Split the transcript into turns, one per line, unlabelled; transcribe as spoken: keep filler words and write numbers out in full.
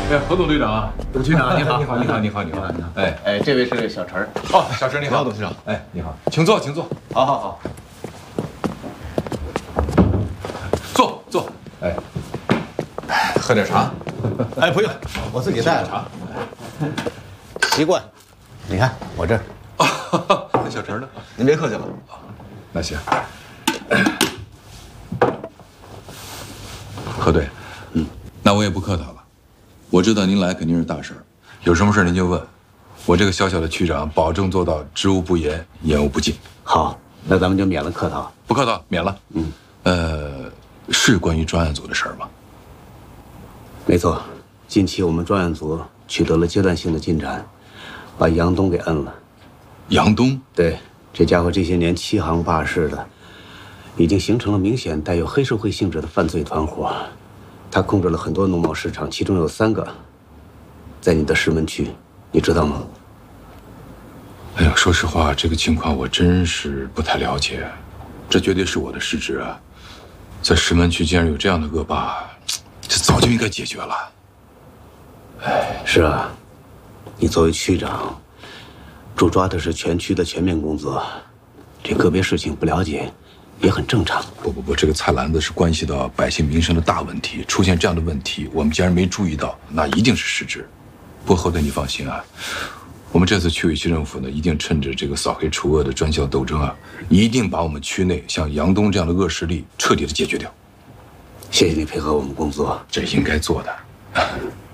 哎，何董队长啊，董区长，你好，你好，你好，你好，你好，你好。哎
哎，这位是小陈儿。
哦，小陈你好，董区长。哎，你好，请坐，请坐。
好好好，
坐坐。哎，喝点茶。
哎，不用，我自己带了。
茶。
习惯。你看我这儿。
那小陈呢？
您别客气了。
那行。何队，嗯，那我也不客套了。我知道您来肯定是大事儿，有什么事您就问。我这个小小的区长，保证做到知无不言，言无不尽。
好，那咱们就免了客套。
不客套，免了。嗯，呃，是关于专案组的事儿吗？
没错，近期我们专案组取得了阶段性的进展，把杨东给摁了。
杨东？
对，这家伙这些年欺行霸市的，已经形成了明显带有黑社会性质的犯罪团伙。他控制了很多农贸市场，其中有三个在你的石门区，你知道吗？
哎呀，说实话，这个情况我真是不太了解。这绝对是我的失职啊！在石门区竟然有这样的恶霸，这早就应该解决了。
哎，是啊，你作为区长，主抓的是全区的全面工作，这个别事情不了解也很正常。
不不不，这个菜篮子是关系到百姓民生的大问题，出现这样的问题，我们竟然没注意到，那一定是失职。不过侯队，你放心啊，我们这次区委区政府呢，一定趁着这个扫黑除恶的专项斗争啊，一定把我们区内像杨东这样的恶势力彻底的解决掉。
谢谢你配合我们工作，
这应该做的。